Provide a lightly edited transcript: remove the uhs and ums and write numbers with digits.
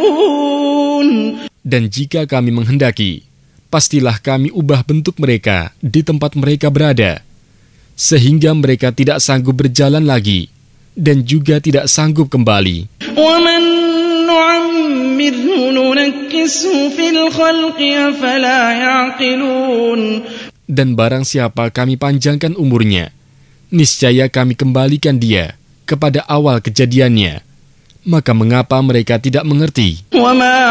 Dan jika kami menghendaki, pastilah kami ubah bentuk mereka di tempat mereka berada, sehingga mereka tidak sanggup berjalan lagi, dan juga tidak sanggup kembali. Dan barang siapa kami panjangkan umurnya, niscaya kami kembalikan dia kepada awal kejadiannya. Maka mengapa mereka tidak mengerti?